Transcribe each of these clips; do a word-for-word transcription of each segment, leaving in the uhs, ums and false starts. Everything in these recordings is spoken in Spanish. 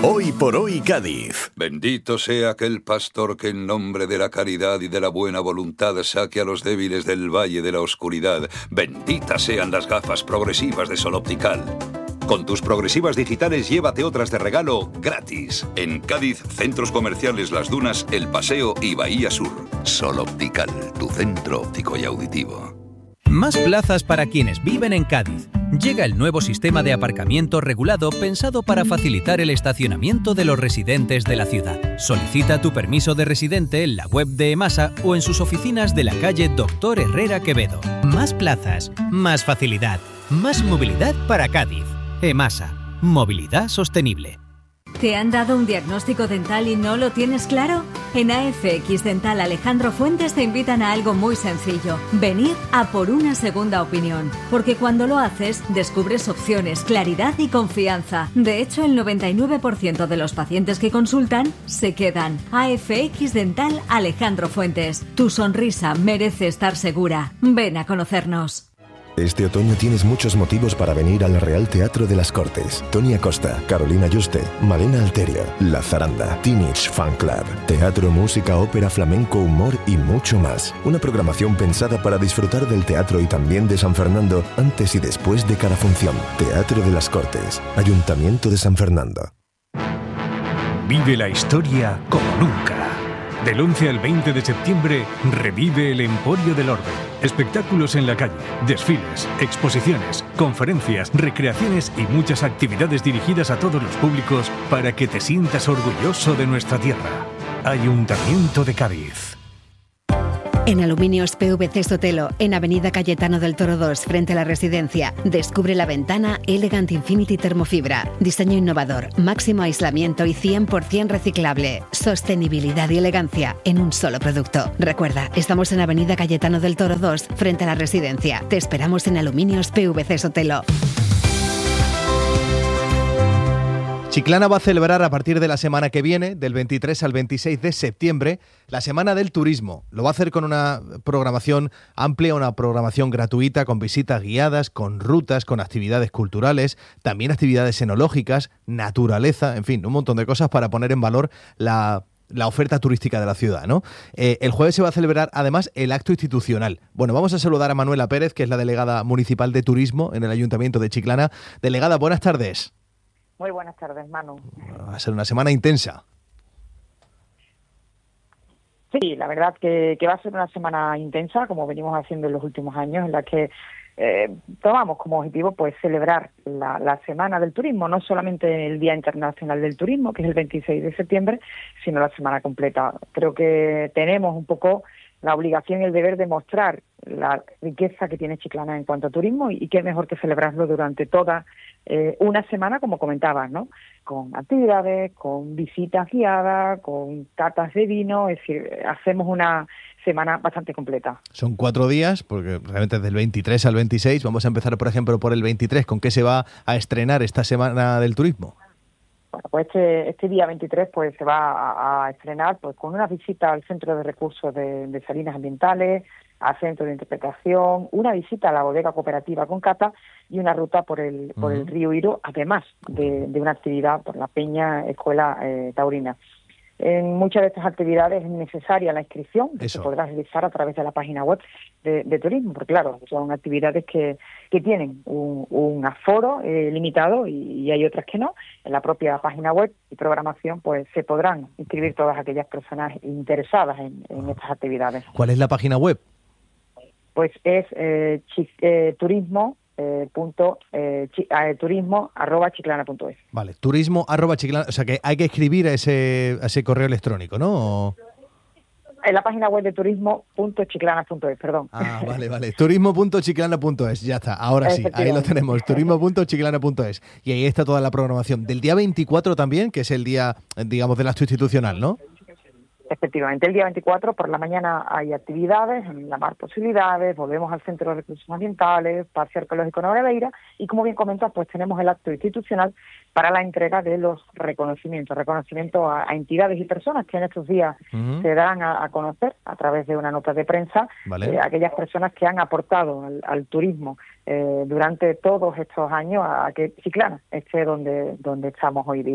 Hoy por hoy Cádiz. Bendito sea aquel pastor que en nombre de la caridad y de la buena voluntad saque a los débiles del valle de la oscuridad. Benditas sean las gafas progresivas de Sol Optical. Con tus progresivas digitales llévate otras de regalo gratis. En Cádiz, centros comerciales Las Dunas, El Paseo y Bahía Sur. Sol Optical, tu centro óptico y auditivo. Más plazas para quienes viven en Cádiz. Llega el nuevo sistema de aparcamiento regulado pensado para facilitar el estacionamiento de los residentes de la ciudad. Solicita tu permiso de residente en la web de EMASA o en sus oficinas de la calle Doctor Herrera Quevedo. Más plazas, más facilidad, más movilidad para Cádiz. EMASA, movilidad sostenible. ¿Te han dado un diagnóstico dental y no lo tienes claro? En A F X Dental Alejandro Fuentes te invitan a algo muy sencillo: venir a por una segunda opinión. Porque cuando lo haces, descubres opciones, claridad y confianza. De hecho, el noventa y nueve por ciento de los pacientes que consultan se quedan. A F X Dental Alejandro Fuentes. Tu sonrisa merece estar segura. Ven a conocernos. Este otoño tienes muchos motivos para venir al Real Teatro de las Cortes. Tony Acosta, Carolina Juste, Malena Alterio, La Zaranda, Teenage Fan Club, teatro, música, ópera, flamenco, humor y mucho más. Una programación pensada para disfrutar del teatro y también de San Fernando antes y después de cada función. Teatro de las Cortes, Ayuntamiento de San Fernando. Vive la historia como nunca. Del once al veinte de septiembre, revive el Emporio del Orbe. Espectáculos en la calle, desfiles, exposiciones, conferencias, recreaciones y muchas actividades dirigidas a todos los públicos para que te sientas orgulloso de nuestra tierra. Ayuntamiento de Cádiz. En Aluminios P V C Sotelo, en Avenida Cayetano del Toro dos, frente a la residencia, descubre la ventana Elegant Infinity Termofibra. Diseño innovador, máximo aislamiento y cien por ciento reciclable. Sostenibilidad y elegancia en un solo producto. Recuerda, estamos en Avenida Cayetano del Toro dos, frente a la residencia. Te esperamos en Aluminios P V C Sotelo. Chiclana va a celebrar a partir de la semana que viene, del veintitrés al veintiséis de septiembre, la Semana del Turismo. Lo va a hacer con una programación amplia, una programación gratuita, con visitas guiadas, con rutas, con actividades culturales, también actividades enológicas, naturaleza, en fin, un montón de cosas para poner en valor la... la oferta turística de la ciudad, ¿no? Eh, el jueves se va a celebrar, además, el acto institucional. Bueno, vamos a saludar a Manuela Pérez, que es la delegada municipal de turismo en el Ayuntamiento de Chiclana. Delegada, buenas tardes. Muy buenas tardes, Manu. Va a ser una semana intensa. Sí, la verdad que, que va a ser una semana intensa, como venimos haciendo en los últimos años, en la que eh, tomamos como objetivo pues celebrar la, la Semana del Turismo, no solamente el Día Internacional del Turismo, que es el veintiséis de septiembre, sino la semana completa. Creo que tenemos un poco la obligación y el deber de mostrar la riqueza que tiene Chiclana en cuanto a turismo, y, y qué mejor que celebrarlo durante toda eh, una semana, como comentabas, ¿no? Con actividades, con visitas guiadas, con catas de vino, es decir, hacemos una semana bastante completa. Son cuatro días, porque realmente desde el veintitrés al veintiséis, vamos a empezar, por ejemplo, por el veintitrés, ¿con qué se va a estrenar esta Semana del Turismo? Bueno, pues este, este día veintitrés pues se va a, a estrenar pues con una visita al Centro de Recursos de, de Salinas Ambientales, al Centro de Interpretación, una visita a la bodega cooperativa con cata y una ruta por el por el río Iro, además de, de una actividad por la Peña Escuela eh, Taurina. En muchas de estas actividades es necesaria la inscripción, que se podrá realizar a través de la página web de, de turismo, porque claro, son actividades que, que tienen un, un aforo eh, limitado y, y hay otras que no. En la propia página web y programación pues se podrán inscribir todas aquellas personas interesadas en, en estas actividades. ¿Cuál es la página web? Pues es eh, chi, eh, turismo Eh, punto, eh, chi, eh, turismo arroba chiclana punto es. Vale, turismo arroba chiclana, o sea que hay que escribir a ese, a ese correo electrónico, ¿no? ¿O? En la página web de turismo punto chiclana punto es, perdón. Ah, vale, vale. turismo punto chiclana punto es, ya está. Ahora sí, ahí lo tenemos. turismo punto chiclana punto es. Y ahí está toda la programación. Del día veinticuatro también, que es el día, digamos, del acto institucional, ¿no? Efectivamente, el día veinticuatro por la mañana hay actividades, en la mar posibilidades, volvemos al Centro de Recursos Ambientales, Parque Arqueológico Nogueira, y como bien comentas, pues tenemos el acto institucional para la entrega de los reconocimientos, reconocimientos a, a entidades y personas que en estos días uh-huh. se dan a, a conocer a través de una nota de prensa, vale. eh, aquellas personas que han aportado al, al turismo eh, durante todos estos años a, a que Chiclana esté donde, donde estamos hoy día.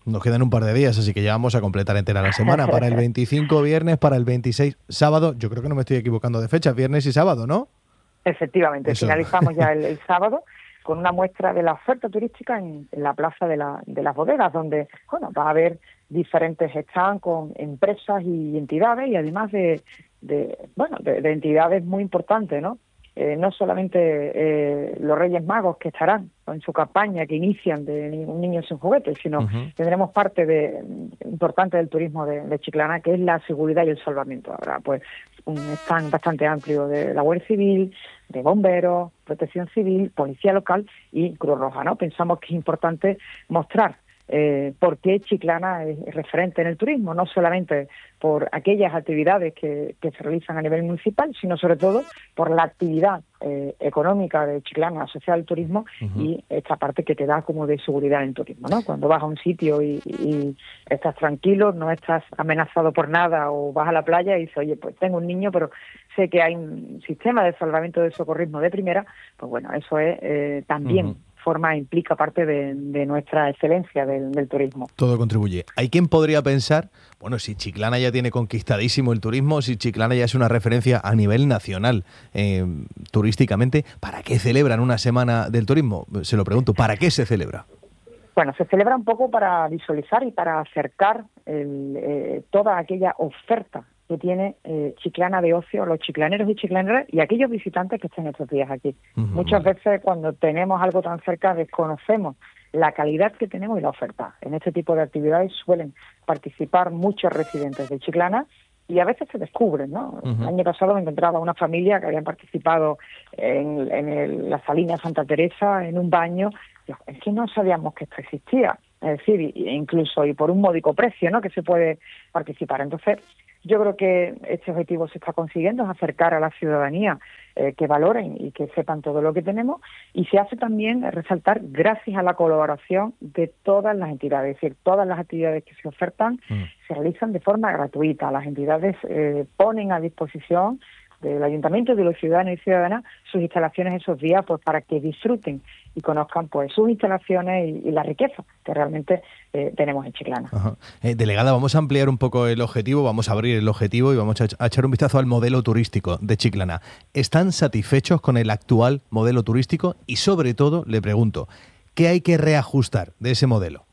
Nos quedan un par de días, así que ya vamos a completar entera la semana. Para el veinticinco viernes, para el veintiséis sábado. Yo creo que no me estoy equivocando de fechas, viernes y sábado, ¿no? Efectivamente, Eso. Finalizamos ya el, el sábado con una muestra de la oferta turística en, en la plaza de, la, de las bodegas, donde bueno, va a haber diferentes stands con empresas y entidades, y además de, de bueno de, de entidades muy importantes, ¿no? Eh, no solamente eh, los Reyes Magos, que estarán en su campaña que inician de Un niño sin juguetes, sino uh-huh. tendremos parte de, importante del turismo de, de Chiclana, que es la seguridad y el salvamento. Habrá pues un stand bastante amplio de la Guardia Civil, de bomberos, protección civil, policía local y Cruz Roja, ¿no? Pensamos que es importante mostrar Eh, por qué Chiclana es referente en el turismo, no solamente por aquellas actividades que, que se realizan a nivel municipal, sino sobre todo por la actividad eh, económica de Chiclana asociada al turismo uh-huh. y esta parte que te da como de seguridad en el turismo, ¿no? Cuando vas a un sitio y, y estás tranquilo, no estás amenazado por nada, o vas a la playa y dices, oye, pues tengo un niño, pero sé que hay un sistema de salvamento de socorrismo de primera, pues bueno, eso es eh, también uh-huh. forma, implica parte de, de nuestra excelencia del, del turismo. Todo contribuye. Hay quien podría pensar, bueno, si Chiclana ya tiene conquistadísimo el turismo, si Chiclana ya es una referencia a nivel nacional eh, turísticamente, ¿para qué celebran una semana del turismo? Se lo pregunto, ¿para qué se celebra? Bueno, se celebra un poco para visualizar y para acercar el, eh, toda aquella oferta que tiene eh, Chiclana de ocio, los chiclaneros y chiclaneras y aquellos visitantes que estén estos días aquí. Uh-huh. Muchas veces cuando tenemos algo tan cerca desconocemos la calidad que tenemos y la oferta. En este tipo de actividades suelen participar muchos residentes de Chiclana y a veces se descubren, ¿no? Uh-huh. El año pasado me encontraba una familia que habían participado en, en el, la Salina Santa Teresa en un baño. Yo, es que no sabíamos que esto existía. Es decir, incluso y por un módico precio, ¿no?, que se puede participar. Entonces, yo creo que este objetivo se está consiguiendo, es acercar a la ciudadanía eh, que valoren y que sepan todo lo que tenemos, y se hace también resaltar gracias a la colaboración de todas las entidades, es decir, todas las actividades que se ofertan mm. se realizan de forma gratuita. Las entidades eh, ponen a disposición del Ayuntamiento y de los ciudadanos y ciudadanas sus instalaciones esos días, pues para que disfruten y conozcan pues sus instalaciones y, y la riqueza que realmente eh, tenemos en Chiclana. Eh, delegada, vamos a ampliar un poco el objetivo, vamos a abrir el objetivo y vamos a, ech- a echar un vistazo al modelo turístico de Chiclana. ¿Están satisfechos con el actual modelo turístico? Y sobre todo, le pregunto, ¿qué hay que reajustar de ese modelo?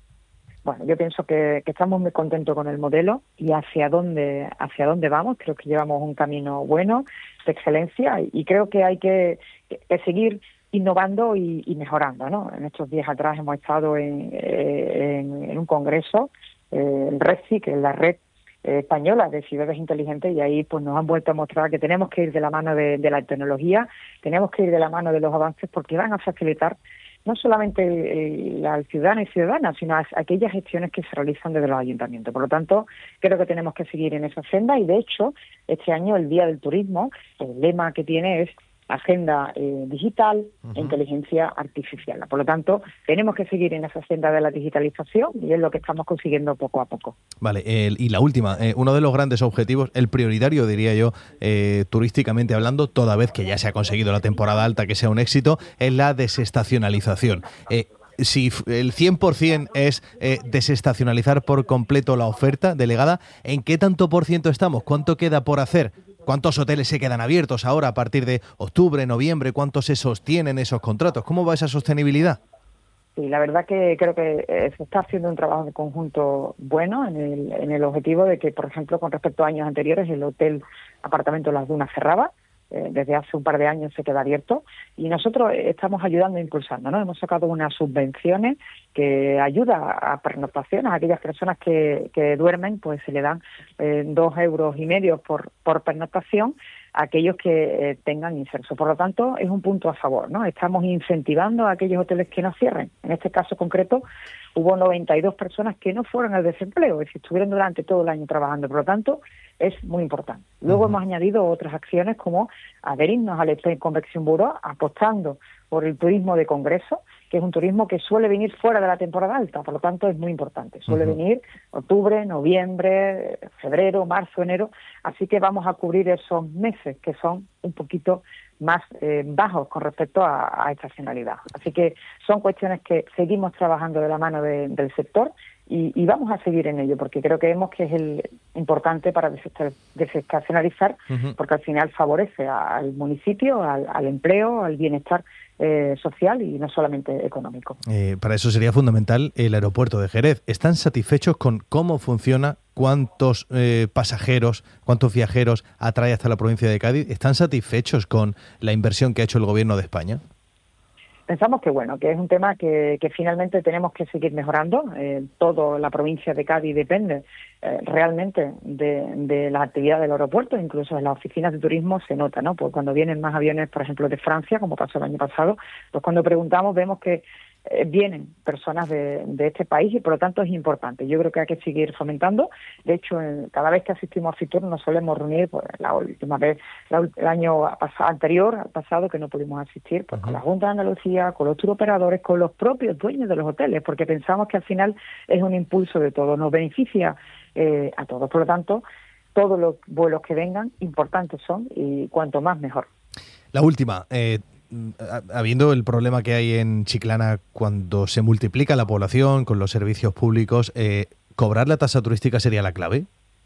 Bueno, yo pienso que, que estamos muy contentos con el modelo y hacia dónde hacia dónde vamos. Creo que llevamos un camino bueno, de excelencia, y, y creo que hay que, que seguir innovando y, y mejorando, ¿no? En estos días atrás hemos estado en, en, en un congreso, eh, el RECI, que es la Red eh, Española de Ciudades Inteligentes, y ahí pues nos han vuelto a mostrar que tenemos que ir de la mano de, de la tecnología, tenemos que ir de la mano de los avances, porque van a facilitar no solamente eh, al ciudadano y ciudadanas, sino a aquellas gestiones que se realizan desde los ayuntamientos. Por lo tanto, creo que tenemos que seguir en esa senda, y de hecho, este año el Día del Turismo, el lema que tiene es agenda eh, digital uh-huh. e inteligencia artificial. Por lo tanto, tenemos que seguir en esa senda de la digitalización, y es lo que estamos consiguiendo poco a poco. Vale, el, y la última, eh, uno de los grandes objetivos, el prioritario diría yo, eh, turísticamente hablando, toda vez que ya se ha conseguido la temporada alta, que sea un éxito, es la desestacionalización. Eh, si el cien por ciento es eh, desestacionalizar por completo la oferta, delegada, ¿en qué tanto por ciento estamos? ¿Cuánto queda por hacer? ¿Cuántos hoteles se quedan abiertos ahora a partir de octubre, noviembre? ¿Cuántos se sostienen esos contratos? ¿Cómo va esa sostenibilidad? Sí, la verdad que creo que eh, se está haciendo un trabajo de conjunto bueno en el, en el objetivo de que, por ejemplo, con respecto a años anteriores, el hotel apartamento Las Dunas cerraba. Eh, desde hace un par de años se queda abierto, y nosotros estamos ayudando e impulsando, ¿no? Hemos sacado unas subvenciones que ayuda a pernoctaciones, a aquellas personas que, que duermen, pues se le dan eh, dos euros y medio por, por pernoctación a aquellos que eh, tengan inserso. Por lo tanto, es un punto a favor, ¿no? Estamos incentivando a aquellos hoteles que no cierren. En este caso concreto, hubo noventa y dos personas que no fueron al desempleo, es decir, estuvieron durante todo el año trabajando. Por lo tanto, es muy importante. Luego uh-huh. hemos añadido otras acciones como adherirnos al Spain Convention Bureau, apostando por el turismo de congreso, que es un turismo que suele venir fuera de la temporada alta, por lo tanto es muy importante. Suele uh-huh. venir octubre, noviembre, febrero, marzo, enero, así que vamos a cubrir esos meses que son un poquito más eh, bajos con respecto a, a estacionalidad. Así que son cuestiones que seguimos trabajando de la mano de, del sector y, y vamos a seguir en ello, porque creo que vemos que es el importante para desestacionalizar, uh-huh. porque al final favorece al municipio, al, al empleo, al bienestar eh, social y no solamente económico. Eh, para eso sería fundamental el aeropuerto de Jerez. ¿Están satisfechos con cómo funciona? ¿Cuántos eh, pasajeros, cuántos viajeros atrae hasta la provincia de Cádiz? ¿Están satisfechos con la inversión que ha hecho el Gobierno de España? Pensamos que bueno, que es un tema que, que finalmente tenemos que seguir mejorando. Eh, toda la provincia de Cádiz depende eh, realmente de, de la actividad del aeropuerto, incluso en las oficinas de turismo se nota, ¿no? Pues cuando vienen más aviones, por ejemplo, de Francia, como pasó el año pasado, pues cuando preguntamos vemos que eh, vienen personas de, de este país y por lo tanto es importante. Yo creo que hay que seguir fomentando. De hecho, en, cada vez que asistimos a Fitur nos solemos reunir, pues la última vez, la, el año pasado, anterior, al pasado, que no pudimos asistir, pues uh-huh. con la Junta de Andalucía, con los turoperadores, con los propios dueños de los hoteles, porque pensamos que al final es un impulso de todo, nos beneficia eh, a todos. Por lo tanto, todos los vuelos que vengan, importantes son y cuanto más mejor. La última, eh, habiendo el problema que hay en Chiclana cuando se multiplica la población con los servicios públicos, eh, ¿cobrar la tasa turística sería la clave?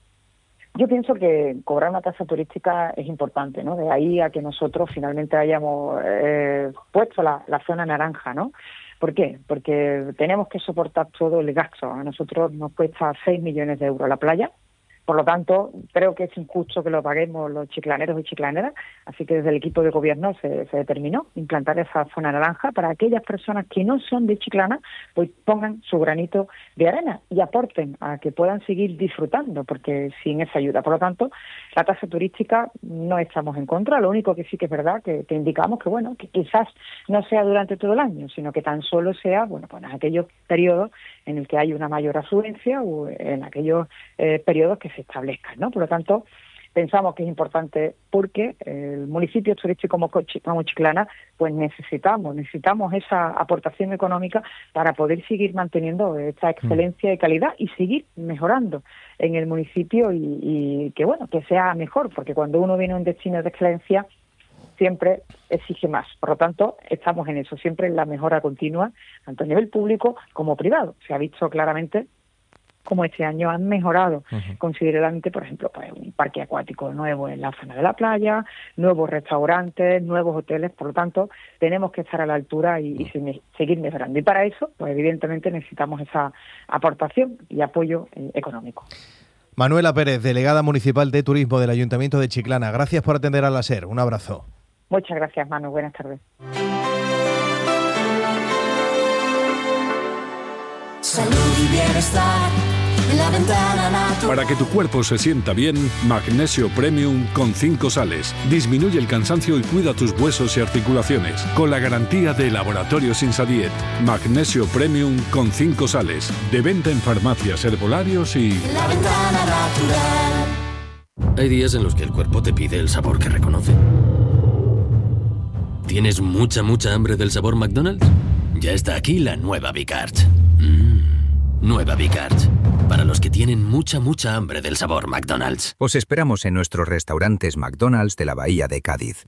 Yo pienso que cobrar una tasa turística es importante, ¿no? De ahí a que nosotros finalmente hayamos eh, puesto la, la zona naranja, ¿no? ¿Por qué? Porque tenemos que soportar todo el gasto. A nosotros nos cuesta seis millones de euros la playa. Por lo tanto, creo que es injusto que lo paguemos los chiclaneros y chiclaneras, así que desde el equipo de gobierno se, se determinó implantar esa zona naranja para aquellas personas que no son de Chiclana, pues pongan su granito de arena y aporten a que puedan seguir disfrutando, porque sin esa ayuda. Por lo tanto, la tasa turística no estamos en contra, lo único que sí que es verdad que, que indicamos que, bueno, que quizás no sea durante todo el año, sino que tan solo sea, bueno, pues en aquellos periodos en el que hay una mayor afluencia o en aquellos eh, periodos que se establezcan, ¿no? Por lo tanto, pensamos que es importante porque el municipio turístico como, como Chiclana, pues necesitamos, necesitamos esa aportación económica para poder seguir manteniendo esta excelencia y calidad y seguir mejorando en el municipio y, y que, bueno, que sea mejor, porque cuando uno viene a un destino de excelencia, siempre exige más. Por lo tanto, estamos en eso, siempre en la mejora continua, tanto a nivel público como privado. Se ha visto claramente cómo este año han mejorado uh-huh. considerablemente, por ejemplo, pues, un parque acuático nuevo en la zona de la playa, nuevos restaurantes, nuevos hoteles. Por lo tanto, tenemos que estar a la altura y, y uh-huh. seguir mejorando. Y para eso, pues evidentemente necesitamos esa aportación y apoyo eh, económico. Manuela Pérez, delegada municipal de Turismo del Ayuntamiento de Chiclana. Gracias por atender a la SER. Un abrazo. Muchas gracias, Manu. Buenas tardes. Salud y bienestar en la ventana natural. Para que tu cuerpo se sienta bien, Magnesio Premium con cinco sales. Disminuye el cansancio y cuida tus huesos y articulaciones. Con la garantía de Laboratorios Insadiet. Magnesio Premium con cinco sales. De venta en farmacias, herbolarios y... La ventana natural. Hay días en los que el cuerpo te pide el sabor que reconoce. ¿Tienes mucha, mucha hambre del sabor McDonald's? Ya está aquí la nueva Bicarch. Mmm, nueva Bicarch. Para los que tienen mucha, mucha hambre del sabor McDonald's. Os esperamos en nuestros restaurantes McDonald's de la Bahía de Cádiz.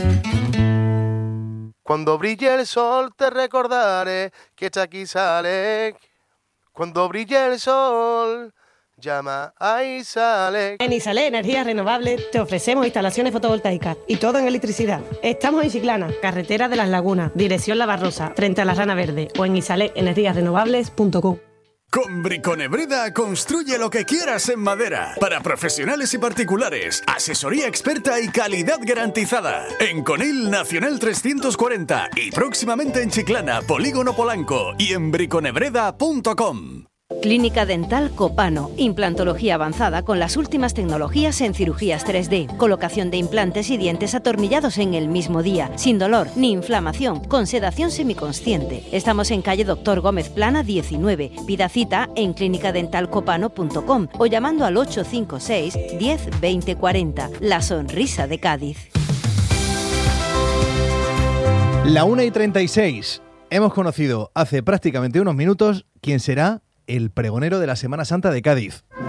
Cuando brille el sol te recordaré que está aquí sale. Cuando brille el sol... llama a Isalec. En Isalec Energías Renovables te ofrecemos instalaciones fotovoltaicas y todo en electricidad. Estamos en Chiclana, carretera de las Lagunas, dirección La Barrosa, frente a la Rana Verde o en isalec energías renovables punto com. Con Briconebreda construye lo que quieras en madera. Para profesionales y particulares, asesoría experta y calidad garantizada. En Conil Nacional trescientos cuarenta y próximamente en Chiclana, Polígono Polanco y en briconebreda punto com. Clínica Dental Copano, implantología avanzada con las últimas tecnologías en cirugías tres D, colocación de implantes y dientes atornillados en el mismo día, sin dolor ni inflamación, con sedación semiconsciente. Estamos en calle Doctor Gómez Plana diecinueve. Pida cita en clínica dental copano punto com o llamando al ocho cinco seis, diez, veinte, cuarenta. La sonrisa de Cádiz. La una y treinta y seis. Hemos conocido hace prácticamente unos minutos quién será el pregonero de la Semana Santa de Cádiz.